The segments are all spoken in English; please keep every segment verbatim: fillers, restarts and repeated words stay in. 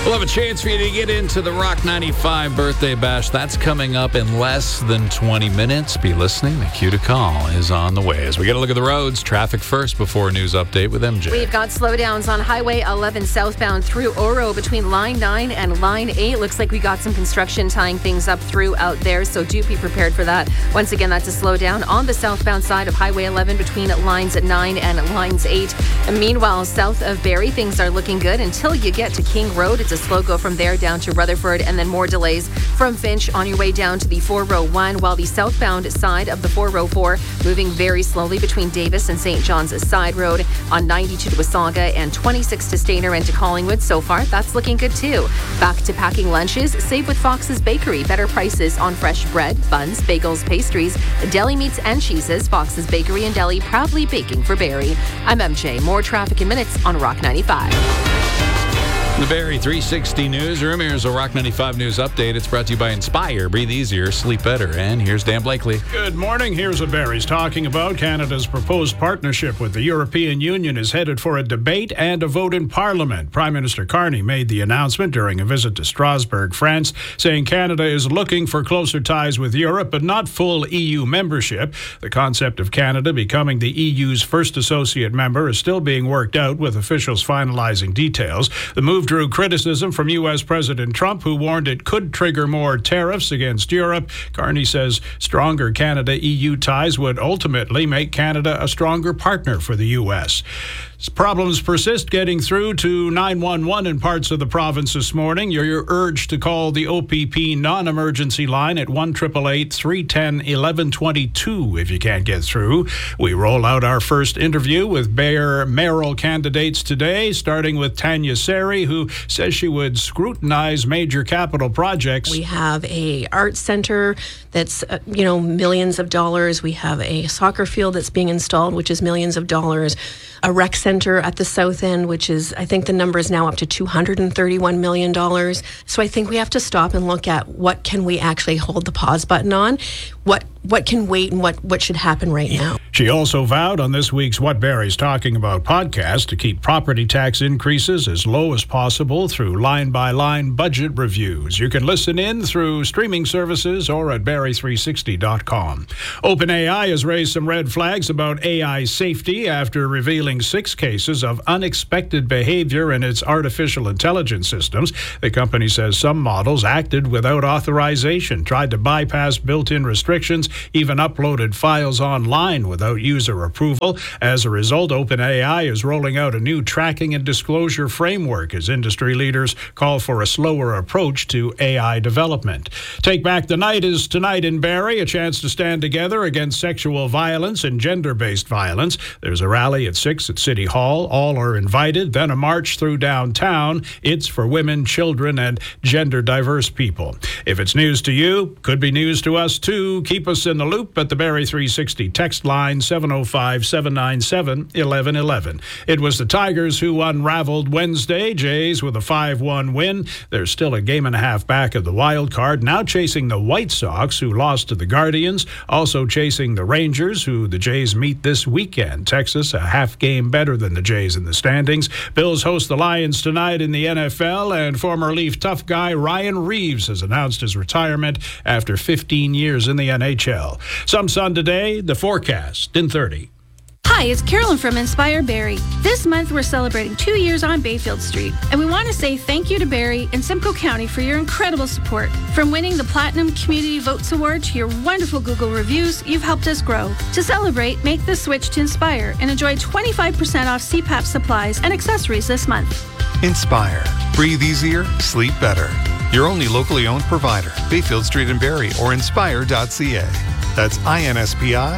We'll have a chance for you to get into the Rock ninety-five birthday bash. That's coming up in less than twenty minutes. Be listening. The cue to call is on the way. As we get a look at the roads, traffic first before a news update with M J. We've got slowdowns on Highway eleven southbound through Oro between Line nine and Line eight. Looks like we got some construction tying things up through out there, so do be prepared for that. Once again, that's a slowdown on the southbound side of Highway eleven between Lines nine and Lines eight. And meanwhile, south of Barrie, things are looking good until you get to King Road. It's a slow go from there down to Rutherford, and then more delays from Finch on your way down to the four oh one, while the southbound side of the four oh four moving very slowly between Davis and Saint John's Side Road, on ninety-two to Wasaga and twenty-six to Stayner and to Collingwood. So far, that's looking good too. Back to packing lunches. Save with Fox's Bakery. Better prices on fresh bread, buns, bagels, pastries, deli meats and cheeses. Fox's Bakery and Deli, proudly baking for Barrie. I'm M J. More traffic in minutes on Rock ninety-five. The Barrie three sixty Newsroom. Here's a Rock ninety-five News Update. It's brought to you by Inspire. Breathe easier, sleep better. And here's Dan Blakely. Good morning. Here's what Barrie's talking about. Canada's proposed partnership with the European Union is headed for a debate and a vote in Parliament. Prime Minister Carney made the announcement during a visit to Strasbourg, France, saying Canada is looking for closer ties with Europe, but not full E U membership. The concept of Canada becoming the E U's first associate member is still being worked out, with officials finalizing details. The move drew criticism from U S President Trump, who warned it could trigger more tariffs against Europe. Carney says stronger Canada-E U ties would ultimately make Canada a stronger partner for the U S. Problems persist getting through to nine one one in parts of the province this morning. You're urged to call the O P P non-emergency line at one eight eight eight, three one zero, one one two two if you can't get through. We roll out our first interview with Mayor mayoral candidates today, starting with Tanya Seri, who says she would scrutinize major capital projects. We have a arts center that's, uh, you know, millions of dollars. We have a soccer field that's being installed, which is millions of dollars. A rec center at the south end, which is, I think the number is now up to two hundred thirty-one million dollars. So I think we have to stop and look at what can we actually hold the pause button on, what what can wait, and what, what should happen right now. She also vowed on this week's What Barrie's Talking About podcast to keep property tax increases as low as possible through line-by-line budget reviews. You can listen in through streaming services or at barrie three sixty dot com. OpenAI has raised some red flags about A I safety after revealing six cases of unexpected behavior in its artificial intelligence systems. The company says some models acted without authorization, tried to bypass built-in restrictions, even uploaded files online without user approval. As a result, OpenAI is rolling out a new tracking and disclosure framework as industry leaders call for a slower approach to A I development. Take Back the Night is tonight in Barrie, a chance to stand together against sexual violence and gender-based violence. There's a rally at six at City Hall. All are invited. Then a march through downtown. It's for women, children, and gender-diverse people. If it's news to you, could be news to us too. Keep us in the loop at the Barrie three sixty text line seven oh five, seven nine seven, one one one one. It was the Tigers who unraveled Wednesday. Jays with a five one win. They're still a game and a half back of the wild card, now chasing the White Sox, who lost to the Guardians, also chasing the Rangers, who the Jays meet this weekend. Texas, a half game better than the Jays in the standings. Bills host the Lions tonight in the N F L, and former Leaf tough guy Ryan Reeves has announced his retirement after fifteen years in the N H L. Some sun today, the forecast in thirty. Hi, it's Carolyn from Inspire Barrie. This month we're celebrating two years on Bayfield Street, and we want to say thank you to Barrie and Simcoe County for your incredible support. From winning the Platinum Community Votes Award to your wonderful Google reviews, you've helped us grow. To celebrate, make the switch to Inspire and enjoy twenty-five percent off C PAP supplies and accessories this month. Inspire. Breathe easier, sleep better. Your only locally owned provider, Bayfield Street in Barrie or inspire dot c a. That's I N S P I,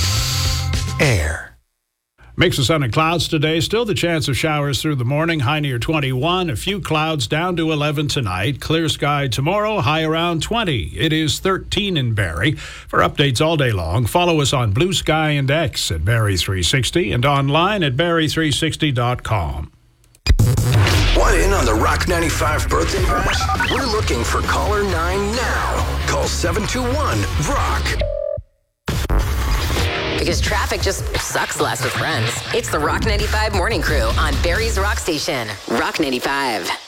air. Mix of sun and clouds today. Still the chance of showers through the morning. High near twenty-one. A few clouds down to eleven tonight. Clear sky tomorrow. High around twenty. It is thirteen in Barrie. For updates all day long, follow us on Blue Sky and X at Barrie three sixty and online at barrie three sixty dot com. Want in on the Rock ninety-five birthday bash? We're looking for caller nine now. Call seven two one, rock. Because traffic just sucks less with friends. It's the Rock ninety-five Morning Crew on Barrie's Rock Station. Rock ninety-five.